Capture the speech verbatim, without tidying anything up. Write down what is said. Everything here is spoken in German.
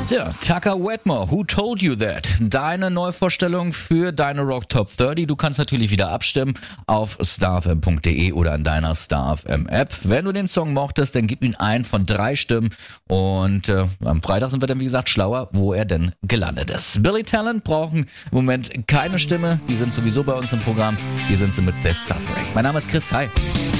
Ja, Tucker Wetmore, Who Told You That? Deine Neuvorstellung für deine Rock Top dreißig. Du kannst natürlich wieder abstimmen auf starfm punkt de oder an deiner StarFM App. Wenn du den Song mochtest, dann gib ihn ein von drei Stimmen und äh, am Freitag sind wir dann wie gesagt schlauer, wo er denn gelandet ist. Billy Talent brauchen im Moment keine Stimme, die sind sowieso bei uns im Programm. Hier sind sie mit The Suffering. Mein Name ist Chris, hi.